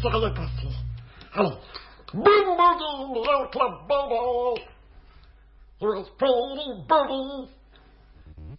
s'est rien passé. Allez, boum boum, l'oncle Bobby. He was pretty booty.